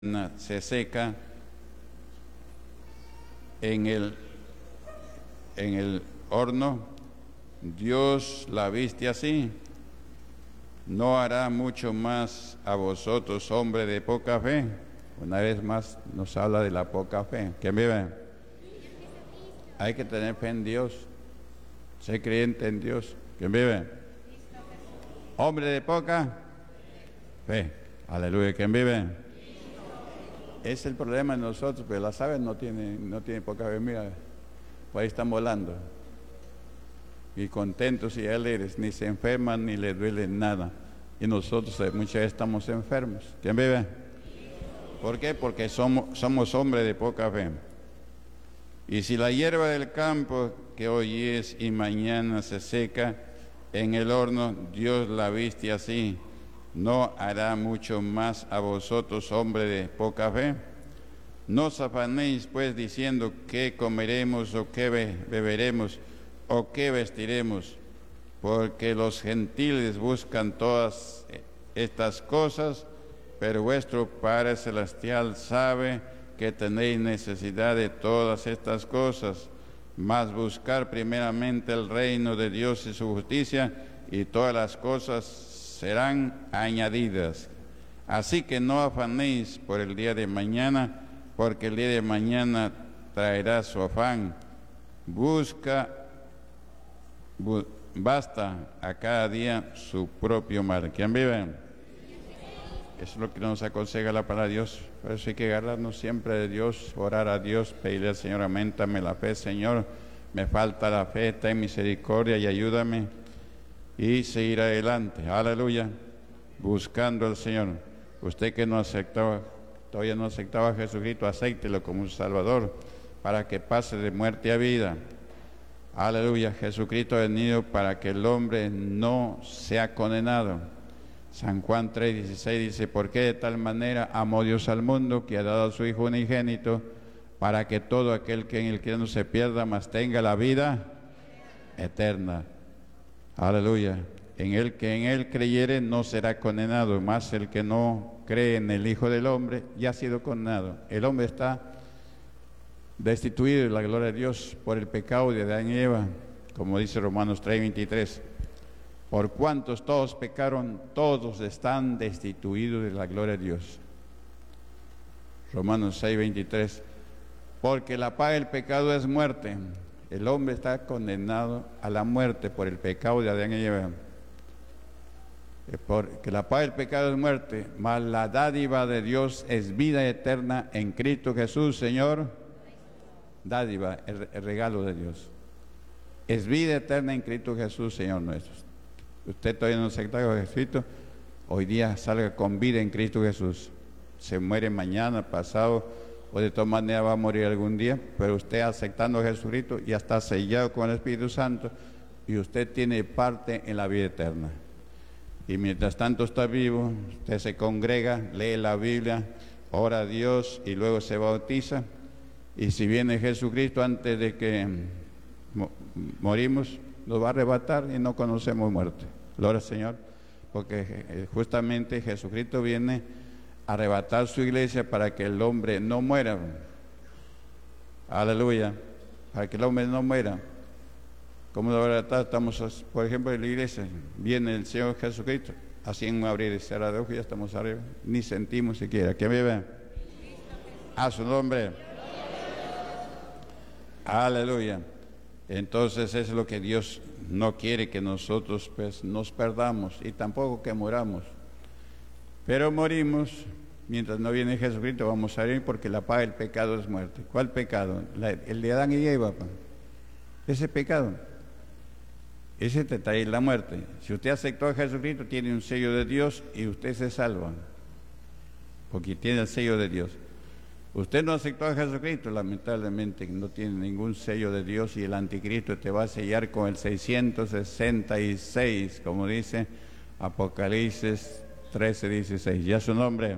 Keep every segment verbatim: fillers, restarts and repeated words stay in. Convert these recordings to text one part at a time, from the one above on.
se seca en el, en el horno, Dios la viste así, no hará mucho más a vosotros, hombres de poca fe. Una vez más nos habla de la poca fe. ¿Quién vive? Hay que tener fe en Dios, ser creyente en Dios. ¿Quién vive? Hombre de poca fe. Aleluya. ¿Quién vive? Es el problema de nosotros, pero las aves no tienen, no tienen poca fe. Mira, por ahí están volando y contentos y alegres, ni se enferman ni les duele nada. Y nosotros muchas veces estamos enfermos. ¿Quién vive? ¿Por qué? Porque somos, somos hombres de poca fe. Y si la hierba del campo que hoy es y mañana se seca en el horno, Dios la viste así, ¿no hará mucho más a vosotros, hombres de poca fe? No os afanéis pues diciendo qué comeremos o qué be beberemos o qué vestiremos, porque los gentiles buscan todas estas cosas, pero vuestro Padre Celestial sabe que tenéis necesidad de todas estas cosas. Mas buscar primeramente el reino de Dios y su justicia, y todas las cosas serán añadidas. Así que no afanéis por el día de mañana, porque el día de mañana traerá su afán. Busca, bu basta a cada día su propio mal. ¿Quién vive? Eso es lo que nos aconseja la palabra de Dios. Por eso hay que agarrarnos siempre de Dios, orar a Dios, pedirle al Señor, auméntame la fe, Señor, me falta la fe, ten misericordia y ayúdame, y seguir adelante, aleluya, buscando al Señor. Usted que no aceptaba, todavía no aceptaba a Jesucristo, acéptelo como un Salvador, para que pase de muerte a vida. Aleluya, Jesucristo ha venido para que el hombre no sea condenado. San Juan tres dieciséis dice, porque de tal manera amó Dios al mundo, que ha dado a su Hijo unigénito, para que todo aquel que en él quiera no se pierda, mas tenga la vida eterna. Aleluya. En el que en él creyere no será condenado, mas el que no cree en el Hijo del Hombre ya ha sido condenado. El hombre está destituido de la gloria de Dios por el pecado de Adán y Eva, como dice Romanos tres veintitrés. Por cuantos todos pecaron, todos están destituidos de la gloria de Dios. Romanos seis veintitrés. Porque la paga del pecado es muerte. El hombre está condenado a la muerte por el pecado de Adán y Eva. Porque la paga del pecado es muerte, mas la dádiva de Dios es vida eterna en Cristo Jesús, Señor. Dádiva, el, el regalo de Dios. Es vida eterna en Cristo Jesús, Señor nuestro. Usted todavía no se acepta a Jesucristo, hoy día salga con vida en Cristo Jesús. Se muere mañana, pasado, o de todas maneras va a morir algún día, pero usted aceptando a Jesucristo ya está sellado con el Espíritu Santo y usted tiene parte en la vida eterna. Y mientras tanto está vivo, usted se congrega, lee la Biblia, ora a Dios y luego se bautiza. Y si viene Jesucristo antes de que morimos, nos va a arrebatar y no conocemos muerte. Gloria al Señor, porque justamente Jesucristo viene a arrebatar su iglesia para que el hombre no muera. Aleluya, para que el hombre no muera. Como de verdad estamos, por ejemplo, en la iglesia, viene el Señor Jesucristo, así en un abrir y cerrar de ojos ya estamos arriba, ni sentimos siquiera. ¿Quién vive? A su nombre. Aleluya. Entonces es lo que Dios no quiere, que nosotros pues nos perdamos y tampoco que moramos. Pero morimos, mientras no viene Jesucristo vamos a morir, porque la paga del pecado es muerte. ¿Cuál pecado? La, el de Adán y Eva. Ese pecado, ese te trae la muerte. Si usted aceptó a Jesucristo, tiene un sello de Dios y usted se salva, porque tiene el sello de Dios. Usted no aceptó a Jesucristo, lamentablemente no tiene ningún sello de Dios, y el anticristo te va a sellar con el seiscientos sesenta y seis, como dice Apocalipsis trece dieciséis. Ya su nombre.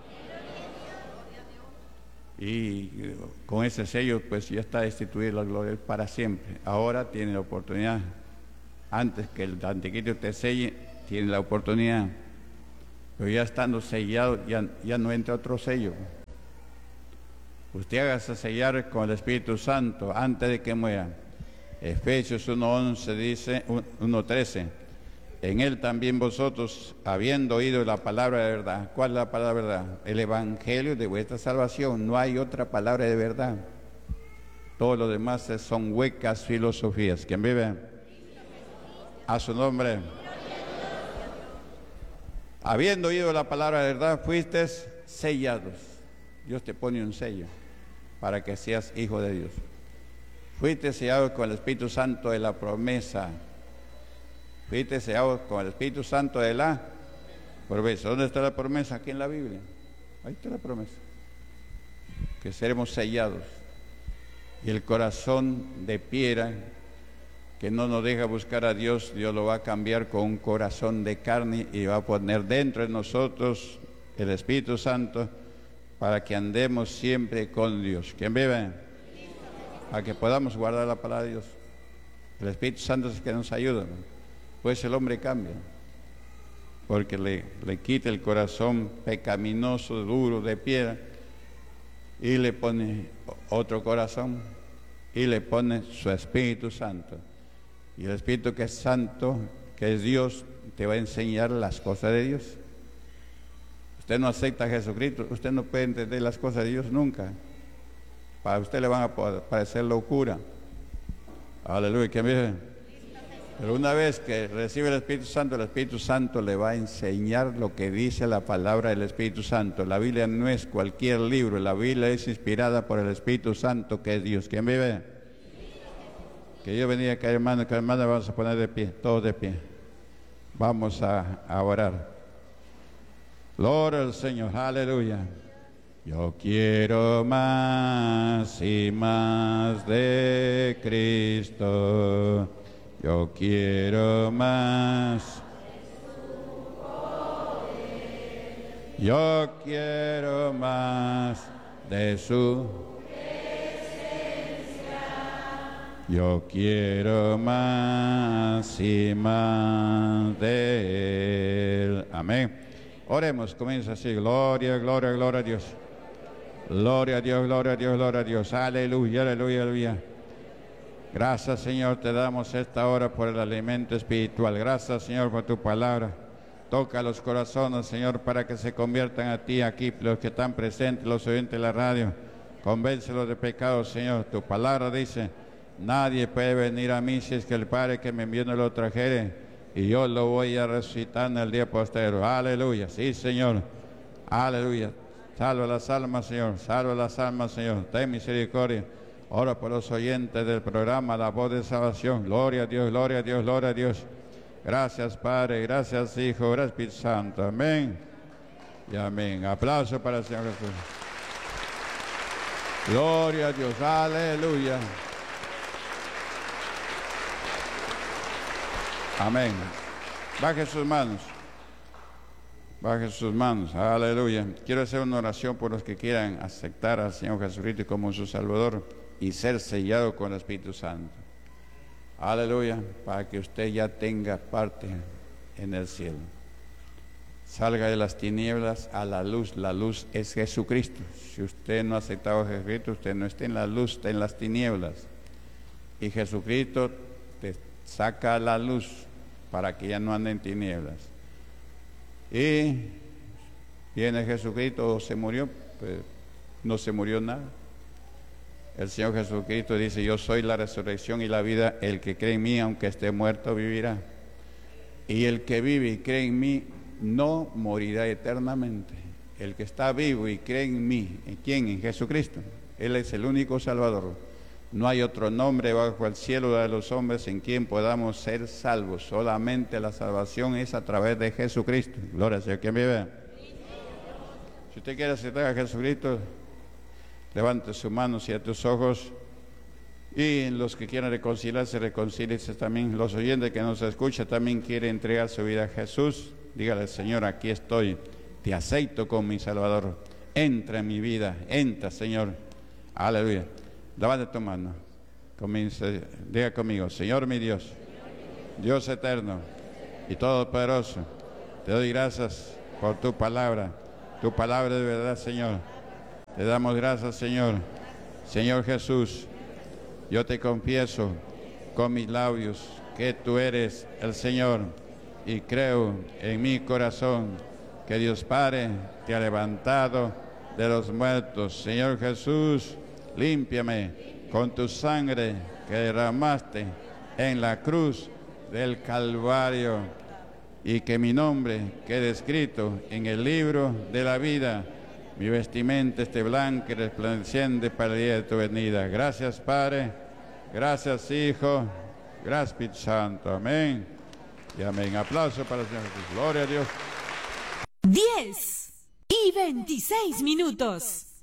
Y con ese sello pues ya está destituida la gloria para siempre. Ahora tiene la oportunidad, antes que el anticristo te selle, tiene la oportunidad pero ya estando sellado, ya, ya no entra otro sello. Usted hágase sellar con el Espíritu Santo antes de que muera. Efesios uno once dice, uno trece, en él también vosotros, habiendo oído la palabra de verdad. ¿Cuál es la palabra de verdad? El evangelio de vuestra salvación. No hay otra palabra de verdad. Todo lo demás son huecas filosofías. ¿Quién vive? A su nombre. Habiendo oído la palabra de verdad, fuiste sellados. Dios te pone un sello para que seas hijo de Dios. Fuiste sellado con el Espíritu Santo de la promesa. Fuiste sellado con el Espíritu Santo de la promesa. ¿Dónde está la promesa? Aquí en la Biblia. Ahí está la promesa. Que seremos sellados. Y el corazón de piedra que no nos deja buscar a Dios, Dios lo va a cambiar con un corazón de carne y va a poner dentro de nosotros el Espíritu Santo para que andemos siempre con Dios. ¿Quién vive? A que podamos guardar la palabra de Dios. El Espíritu Santo es el que nos ayuda. Pues el hombre cambia, porque le, le quita el corazón pecaminoso, duro, de piedra, y le pone otro corazón, y le pone su Espíritu Santo. Y el Espíritu que es santo, que es Dios, te va a enseñar las cosas de Dios. Usted no acepta a Jesucristo, usted no puede entender las cosas de Dios nunca. Para usted le van a parecer locura. Aleluya, ¿quién vive? Pero una vez que recibe el Espíritu Santo, el Espíritu Santo le va a enseñar lo que dice la palabra del Espíritu Santo. La Biblia no es cualquier libro, la Biblia es inspirada por el Espíritu Santo, que es Dios. ¿Quién vive? Que yo venía acá, hermano, que hermano, vamos a poner de pie, todos de pie. Vamos a, a orar. Gloria al Señor, aleluya. Yo quiero más y más de Cristo. Yo quiero más. Yo quiero más de su presencia. Yo quiero más y más de Él. Amén. Oremos, comienza así. Gloria, gloria, gloria a Dios. Gloria a Dios, gloria a Dios, gloria a Dios. Aleluya, aleluya, aleluya. Gracias, Señor, te damos esta hora por el alimento espiritual. Gracias, Señor, por tu palabra. Toca los corazones, Señor, para que se conviertan a ti aquí, los que están presentes, los oyentes de la radio. Convéncelos de pecado, Señor. Tu palabra dice, nadie puede venir a mí si es que el Padre que me envió no lo trajere, y yo lo voy a resucitar en el día posterior. Aleluya. Sí, Señor. Aleluya. Salva las almas, Señor. Salva las almas, Señor. Ten misericordia. Ora por los oyentes del programa La Voz de Salvación. Gloria a Dios, gloria a Dios, gloria a Dios. Gracias, Padre. Gracias, Hijo. Gracias, Espíritu Santo. Amén. Y amén. Aplauso para el Señor Jesús. Gloria a Dios. Aleluya. Amén. Baje sus manos. Baje sus manos. Aleluya. Quiero hacer una oración por los que quieran aceptar al Señor Jesucristo como su Salvador y ser sellado con el Espíritu Santo. Aleluya. Para que usted ya tenga parte en el cielo. Salga de las tinieblas a la luz. La luz es Jesucristo. Si usted no ha aceptado a Jesucristo, usted no está en la luz, está en las tinieblas. Y Jesucristo te saca a la luz para que ya no ande en tinieblas. Y viene Jesucristo, o se murió, pues no se murió nada. El Señor Jesucristo dice, yo soy la resurrección y la vida, el que cree en mí, aunque esté muerto, vivirá. Y el que vive y cree en mí, no morirá eternamente. El que está vivo y cree en mí, ¿en quién? En Jesucristo. Él es el único Salvador. No hay otro nombre bajo el cielo de los hombres en quien podamos ser salvos. Solamente la salvación es a través de Jesucristo. Gloria al Señor. ¿Quién vive? Si usted quiere aceptar a Jesucristo, levante sus manos y a tus ojos. Y los que quieran reconciliarse, reconcíliense también. Los oyentes que nos escuchan también quieren entregar su vida a Jesús. Dígale, Señor, aquí estoy. Te acepto como mi Salvador. Entra en mi vida. Entra, Señor. Aleluya. Levante tu mano. Comienza, diga conmigo, Señor mi Dios, Dios eterno y todopoderoso, te doy gracias por tu palabra, tu palabra de verdad, Señor. Te damos gracias, Señor. Señor Jesús, yo te confieso con mis labios que tú eres el Señor y creo en mi corazón que Dios Padre te ha levantado de los muertos. Señor Jesús, límpiame con tu sangre que derramaste en la cruz del Calvario y que mi nombre quede escrito en el libro de la vida. Mi vestimenta esté blanca y resplandeciente para el día de tu venida. Gracias, Padre. Gracias, Hijo. Gracias, Espíritu Santo. Amén. Y amén. Aplauso para el Señor Jesús. Gloria a Dios. diez y veintiséis minutos.